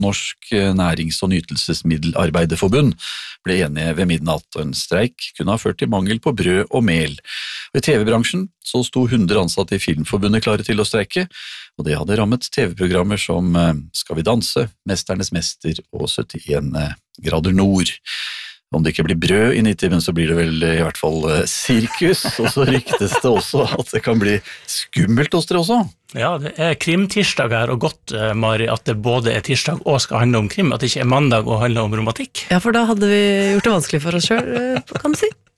Norsk Nærings- og Nytelsesmiddelarbeiderforbund ble enige ved midnatt, og en streik kunne ha ført til mangel på brød og mel. I TV-bransjen så sto 100 ansatte i Filmforbundet klare til å streike, og det hadde rammet TV-programmer som Skal vi danse, Mesternes mester og 71 grader nord. Om det ikke blir brød i 90 minutter, så blir det vel i hvert fall sirkus, og så ryktes det også at det kan bli skummelt hos dere også. Ja, det krimtirsdag her, og godt, Mari, at det både tirsdag og skal handle om krim, at det ikke mandag og handle om romantikk. Ja, for da hadde vi gjort det vanskelig for oss selv, kan du si.